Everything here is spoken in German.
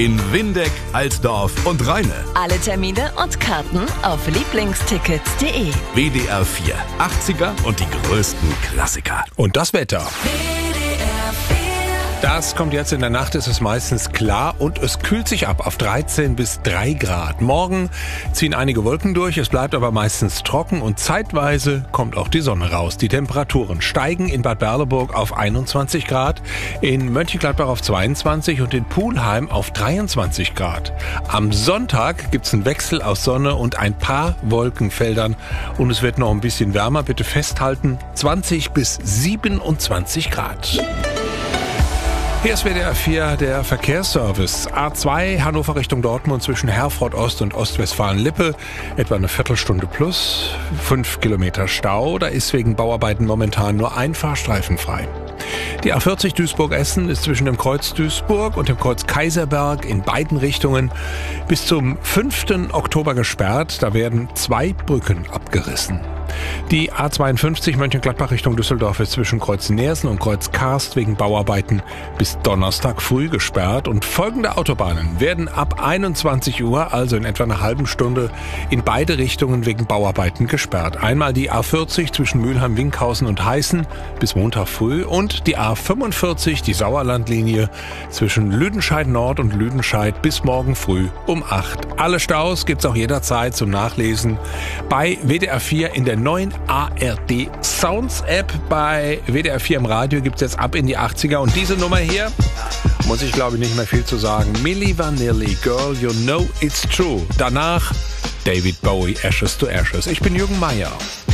In Windeck, Altdorf und Rheine. Alle Termine und Karten auf lieblingstickets.de. WDR 4, 80er und die größten Klassiker. Und das Wetter. Das kommt jetzt in der Nacht, ist es meistens klar und es kühlt sich ab auf 13 bis 3 Grad. Morgen ziehen einige Wolken durch, es bleibt aber meistens trocken und zeitweise kommt auch die Sonne raus. Die Temperaturen steigen in Bad Berleburg auf 21 Grad, in Mönchengladbach auf 22 und in Pulheim auf 23 Grad. Am Sonntag gibt's einen Wechsel aus Sonne und ein paar Wolkenfeldern und es wird noch ein bisschen wärmer. Bitte festhalten, 20 bis 27 Grad. Hier ist WDR 4, der Verkehrsservice. A2 Hannover Richtung Dortmund zwischen Herford Ost und Ostwestfalen-Lippe. Etwa eine Viertelstunde plus, 5 Kilometer Stau. Da ist wegen Bauarbeiten momentan nur ein Fahrstreifen frei. Die A40 Duisburg-Essen ist zwischen dem Kreuz Duisburg und dem Kreuz Kaiserberg in beiden Richtungen bis zum 5. Oktober gesperrt. Da werden 2 Brücken abgerissen. Die A52 Mönchengladbach Richtung Düsseldorf ist zwischen Kreuz Neersen und Kreuz Karst wegen Bauarbeiten bis Donnerstag früh gesperrt. Und folgende Autobahnen werden ab 21 Uhr, also in etwa einer halben Stunde, in beide Richtungen wegen Bauarbeiten gesperrt. Einmal die A40 zwischen Mülheim-Winkhausen und Heißen bis Montag früh und die A45, die Sauerlandlinie, zwischen Lüdenscheid Nord und Lüdenscheid bis morgen früh um 8. Alle Staus gibt's auch jederzeit zum Nachlesen bei WDR 4 in der neuen ARD Sounds App. Bei WDR 4 im Radio gibt's jetzt ab in die 80er und diese Nummer hier, muss ich glaube ich nicht mehr viel zu sagen. Milli Vanilli, Girl, You Know It's True. Danach David Bowie, Ashes to Ashes. Ich bin Jürgen Meier.